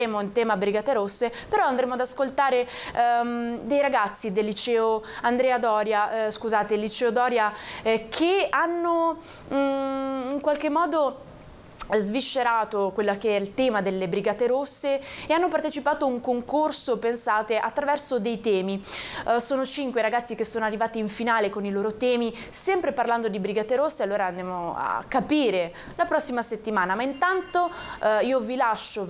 in tema Brigate Rosse, però andremo ad ascoltare dei ragazzi del liceo Andrea Doria, scusate, il liceo Doria, che hanno in qualche modo sviscerato quella che è il tema delle Brigate Rosse e hanno partecipato a un concorso, pensate, attraverso dei temi. Sono 5 ragazzi che sono arrivati in finale con i loro temi, sempre parlando di Brigate Rosse, allora andiamo a capire la prossima settimana, ma intanto io vi lascio